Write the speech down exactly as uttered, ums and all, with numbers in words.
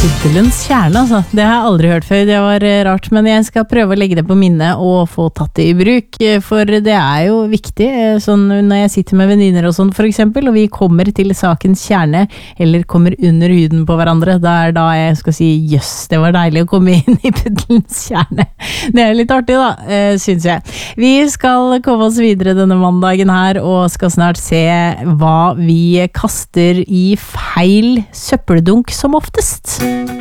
Puddelens kjerne, altså. Det har jeg aldri hørt før, det var rart, men jeg skal prøve å legge det på minne og få tatt det i bruk, for det er jo viktig, sånn når jeg sitter med venninner og sånn for eksempel, og vi kommer til sakens kjerne, eller kommer under huden på hverandre, da er da jeg skal si, jøss, det var deilig å komme inn i puddelens kjerne. Det er litt artig da, synes jeg. Vi skal komme oss videre denne mandagen her, og skal snart se hva vi kaster i feil søppeldunk som oftest.